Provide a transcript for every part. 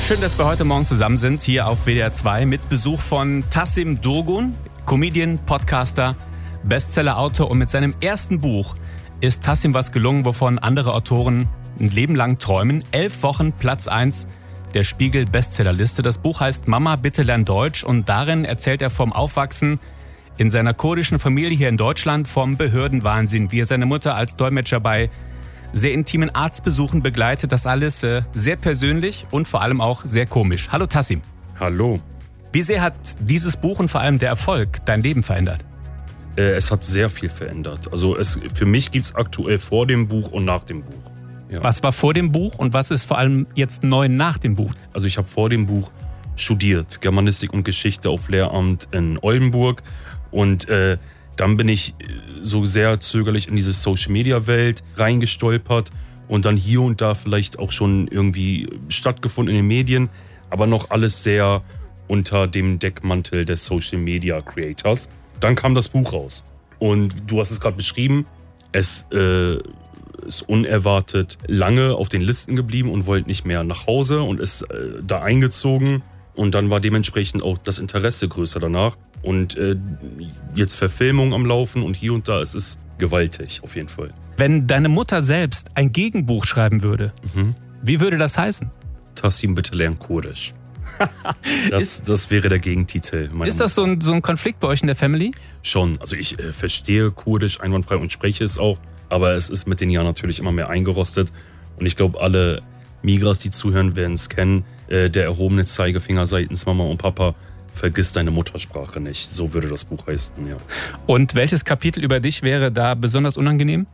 Schön, dass wir heute Morgen zusammen sind, hier auf WDR 2 mit Besuch von Tassim Durgun, Comedian, Podcaster, Bestseller-Autor, und mit seinem ersten Buch ist Tassim was gelungen, wovon andere Autoren ein Leben lang träumen. 11 Wochen Platz 1 der Spiegel-Bestsellerliste. Das Buch heißt Mama, bitte lern Deutsch, und darin erzählt er vom Aufwachsen in seiner kurdischen Familie hier in Deutschland, vom Behördenwahnsinn, wie er seine Mutter als Dolmetscher bei sehr intimen Arztbesuchen begleitet. Das alles sehr persönlich und vor allem auch sehr komisch. Hallo Tassim. Hallo. Wie sehr hat dieses Buch und vor allem der Erfolg dein Leben verändert? Es hat sehr viel verändert. Also für mich gibt es aktuell vor dem Buch und nach dem Buch. Ja. Was war vor dem Buch und was ist vor allem jetzt neu nach dem Buch? Also ich habe vor dem Buch studiert, Germanistik und Geschichte auf Lehramt in Oldenburg, und dann bin ich so sehr zögerlich in diese Social-Media-Welt reingestolpert und dann hier und da vielleicht auch schon irgendwie stattgefunden in den Medien, aber noch alles sehr unter dem Deckmantel des Social-Media-Creators. Dann kam das Buch raus und du hast es gerade beschrieben, es ist unerwartet lange auf den Listen geblieben und wollte nicht mehr nach Hause und ist da eingezogen, und dann war dementsprechend auch das Interesse größer danach. Und jetzt Verfilmung am Laufen und hier und da, es ist gewaltig, auf jeden Fall. Wenn deine Mutter selbst ein Gegenbuch schreiben würde, wie würde das heißen? Tassim, bitte lern Kurdisch. Das wäre der Gegentitel. Ist das so ein Konflikt bei euch in der Family? Schon. Also ich verstehe Kurdisch einwandfrei und spreche es auch, aber es ist mit den Jahren natürlich immer mehr eingerostet. Und ich glaube, alle Migras, die zuhören, werden es kennen. Der erhobene Zeigefinger seitens Mama und Papa: Vergiss deine Muttersprache nicht. So würde das Buch heißen, ja. Und welches Kapitel über dich wäre da besonders unangenehm?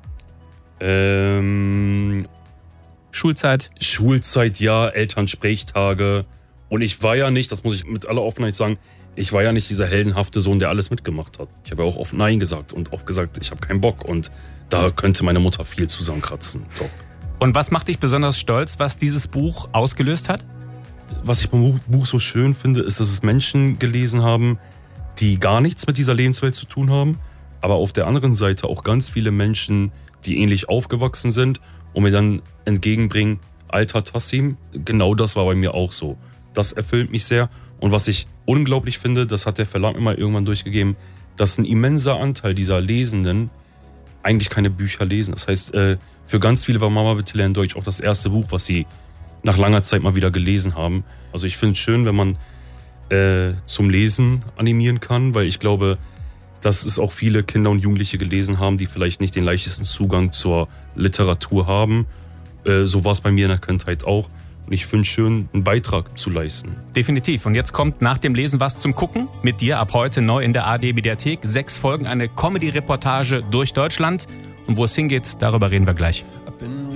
Schulzeit? Schulzeit, ja, Elternsprechtage. Und ich war ja nicht, das muss ich mit aller Offenheit sagen, ich war ja nicht dieser heldenhafte Sohn, der alles mitgemacht hat. Ich habe ja auch oft Nein gesagt und oft gesagt, ich habe keinen Bock. Und da könnte meine Mutter viel zusammenkratzen. Doch. Und was macht dich besonders stolz, was dieses Buch ausgelöst hat? Was ich beim Buch so schön finde, ist, dass es Menschen gelesen haben, die gar nichts mit dieser Lebenswelt zu tun haben, aber auf der anderen Seite auch ganz viele Menschen, die ähnlich aufgewachsen sind und mir dann entgegenbringen: Alter Tassim, genau das war bei mir auch so. Das erfüllt mich sehr. Und was ich unglaublich finde, das hat der Verlag immer irgendwann durchgegeben, dass ein immenser Anteil dieser Lesenden eigentlich keine Bücher lesen. Das heißt, für ganz viele war Mama, bitte lern Deutsch auch das erste Buch, was sie nach langer Zeit mal wieder gelesen haben. Also ich finde es schön, wenn man zum Lesen animieren kann, weil ich glaube, dass es auch viele Kinder und Jugendliche gelesen haben, die vielleicht nicht den leichtesten Zugang zur Literatur haben. So war es bei mir in der Kindheit auch. Und ich finde es schön, einen Beitrag zu leisten. Definitiv. Und jetzt kommt nach dem Lesen was zum Gucken. Mit dir ab heute neu in der ARD-Mediathek. 6 Folgen, eine Comedy-Reportage durch Deutschland. Und wo es hingeht, darüber reden wir gleich.